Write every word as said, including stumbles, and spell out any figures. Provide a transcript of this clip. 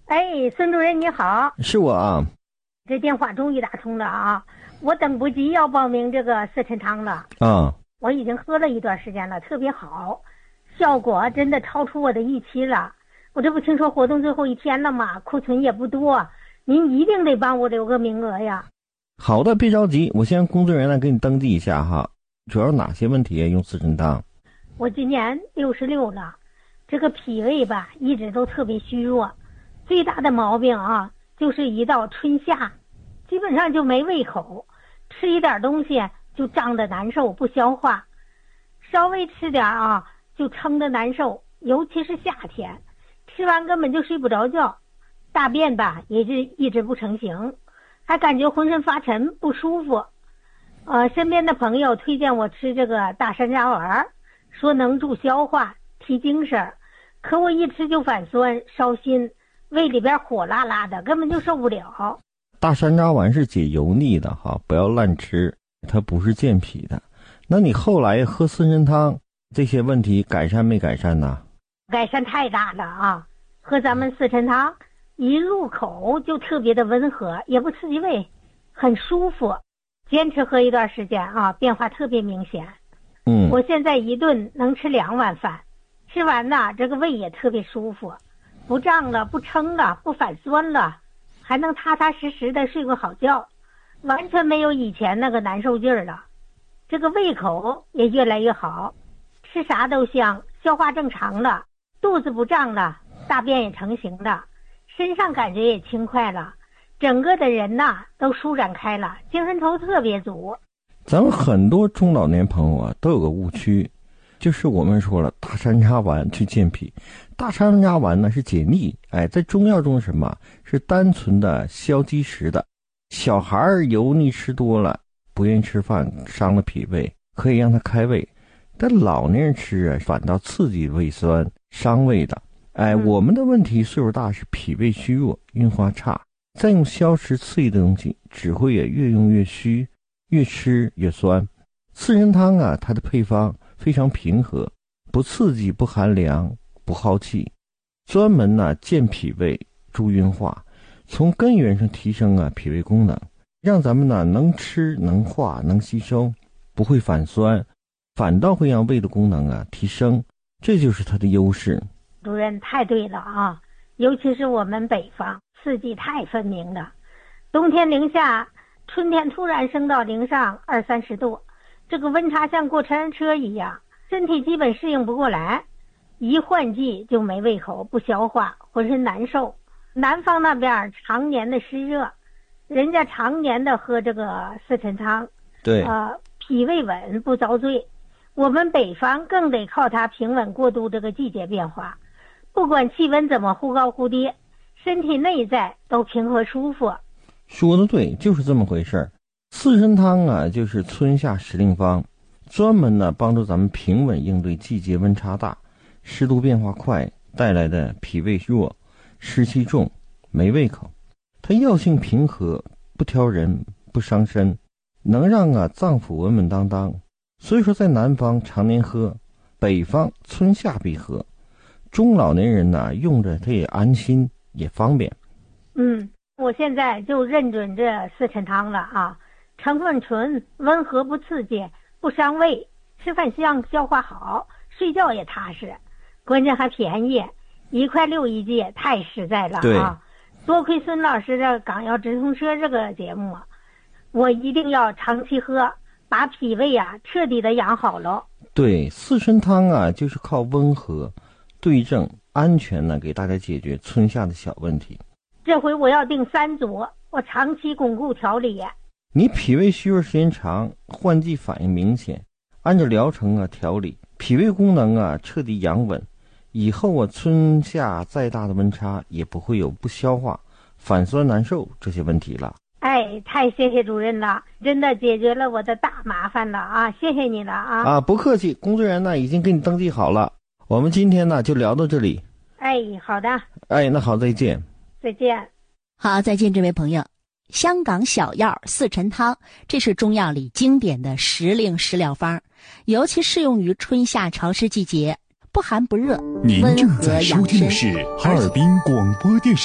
哎，孙主任你好， 是我啊。 这电话终于打通了啊！我等不及要报名这个四陈汤了啊！ 我已经喝了一段时间了，特别好，效果真的超出我的预期了。我这不听说活动最后一天了吗？库存也不多，您一定得帮我留个名额呀。 好的，别着急，我先让工作人员来给你登记一下哈。主要哪些问题用四陈汤？ 我今年六十六了，这个脾胃吧一直都特别虚弱，最大的毛病啊就是一到春夏基本上就没胃口，吃一点东西就胀得难受，不消化，稍微吃点啊就撑得难受，尤其是夏天吃完根本就睡不着觉，大便吧也是一直不成形，还感觉浑身发沉不舒服。呃，身边的朋友推荐我吃这个大山楂丸，说能助消化提精神，可我一吃就反酸烧心，胃里边火辣辣的，根本就受不了。 大山楂丸是解油腻的哈，不要乱吃，它不是健脾的。那你后来喝四陈汤，这些问题改善没改善呢？ 改善太大了啊！喝咱们四陈汤，一入口就特别的温和，也不刺激胃，很舒服。坚持喝一段时间啊，变化特别明显。 嗯， 我现在一顿能吃两碗饭，吃完呢，这个胃也特别舒服，不胀了，不撑了，不反酸了，还能踏踏实实的睡个好觉，完全没有以前那个难受劲儿了。这个胃口也越来越好，吃啥都香，消化正常了，肚子不胀了，大便也成型了，身上感觉也轻快了，整个的人呐都舒展开了，精神头特别足。 咱们很多中老年朋友啊都有个误区，就是我们说了大山楂丸去健脾，大山楂丸呢是解腻，哎，在中药中什么是单纯的消积食的。小孩油腻吃多了，不愿意吃饭，伤了脾胃，可以让他开胃，但老年人吃啊反倒刺激胃酸，伤胃的。哎， 嗯、 我们的问题岁数大是脾胃虚弱，运化差，再用消食刺激的东西，只会也越用越虚，越吃越酸。四陈汤啊，它的配方非常平和，不刺激，不寒凉，不耗气，专门呢健脾胃，助运化，从根源上提升啊脾胃功能，让咱们呢能吃能化能吸收，不会反酸，反倒会让胃的功能啊提升，这就是它的优势。 主任太对了啊，尤其是我们北方四季太分明了，冬天零下，春天突然升到零上二三十度，这个温差像过山车一样，身体基本适应不过来，一换季就没胃口，不消化，浑身难受。南方那边常年的湿热，人家常年的喝这个四陈汤， 对， 呃，脾胃稳不遭罪。我们北方更得靠它平稳过渡这个季节变化，不管气温怎么忽高忽低，身体内在都平和舒服。 说的对，就是这么回事儿。四陈汤啊，就是春夏时令方，专门呢帮助咱们平稳应对季节温差大、湿度变化快带来的脾胃弱、湿气重、没胃口。它药性平和，不挑人，不伤身，能让啊脏腑稳稳当当。所以说，在南方常年喝，北方春夏必喝。中老年人呢用着它也安心也方便。 嗯，我现在就认准这四陈汤了啊，成分纯，温和不刺激，不伤胃，吃饭香，消化好，睡觉也踏实，关键还便宜，一块六一剂，太实在了啊！多亏孙老师的港药直通车这个节目，我一定要长期喝，把脾胃啊彻底的养好了。 对，四陈汤啊，就是靠温和、对症、安全呢，给大家解决春夏的小问题。 这回我要定三组，我长期巩固调理。 你脾胃虚弱时间长，换季反应明显，按照疗程啊调理，脾胃功能啊彻底养稳，以后啊春夏再大的温差也不会有不消化、反酸难受这些问题了。 哎，太谢谢主任了，真的解决了我的大麻烦了啊！谢谢你了啊！ 啊，不客气，工作人员呢已经给你登记好了。我们今天呢就聊到这里。 哎，好的。 哎，那好，再见。 再见。 好，再见，这位朋友。香港小药四陈汤，这是中药里经典的时令食疗方，尤其适用于春夏潮湿季节，不寒不热， 您正在收听的是哈尔滨广播电视